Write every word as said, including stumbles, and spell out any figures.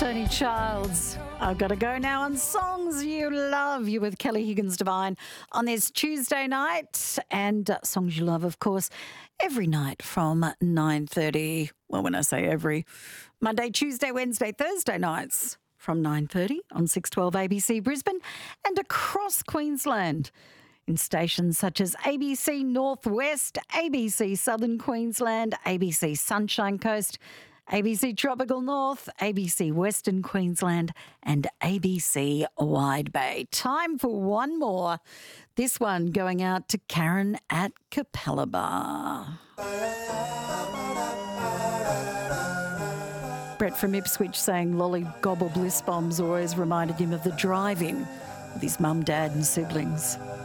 Tony Childs. I've got to go now on Songs You Love. You with Kelly Higgins Divine on this Tuesday night. And uh, Songs You Love, of course, every night from nine thirty. Well, when I say every, Monday, Tuesday, Wednesday, Thursday nights from nine thirty on six twelve A B C Brisbane and across Queensland in stations such as A B C Northwest, A B C Southern Queensland, A B C Sunshine Coast, A B C Tropical North, A B C Western Queensland and A B C Wide Bay. Time for one more. This one going out to Karen at Capella Bar. Brett from Ipswich saying Lolly Gobble Bliss Bombs always reminded him of the drive-in with his mum, dad and siblings.